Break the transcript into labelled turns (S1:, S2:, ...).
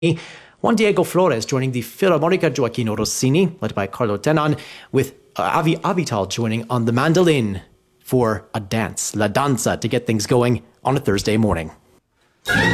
S1: Juan Diego Flores joining the Filarmonica Gioacchino Rossini, led by Carlo Tenan, with Avi Avital joining on the mandolin for a dance, La Danza, to get things going on a Thursday morning.